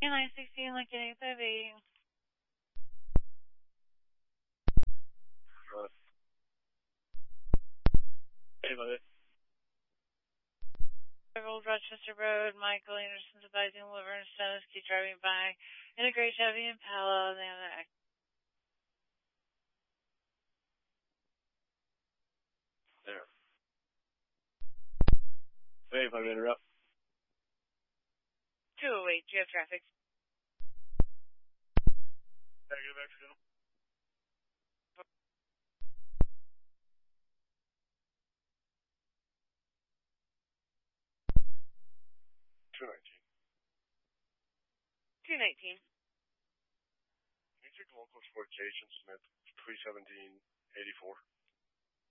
916 Lincoln 858. Hey, buddy. Old Rochester Road, Michael Anderson's advising Laverne Stones keep driving by in a gray Chevy Impala. They have an There. Hey, if I may interrupt. 208. Do you have traffic? Negative accidental. $219. 219. Can you take local for Jason Smith, 317-84?